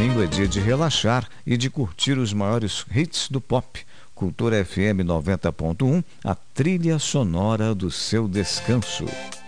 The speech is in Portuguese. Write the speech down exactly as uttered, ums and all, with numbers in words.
domingo é dia de relaxar e de curtir os maiores hits do pop. Cultura F M noventa ponto um, a trilha sonora do seu descanso.